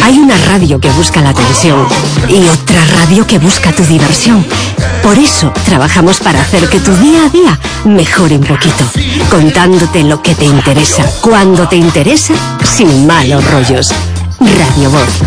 Hay una radio que busca la atención y otra radio que busca tu diversión. Por eso trabajamos para hacer que tu día a día mejore un poquito, contándote lo que te interesa, cuando te interesa, sin malos rollos. Radio Voz.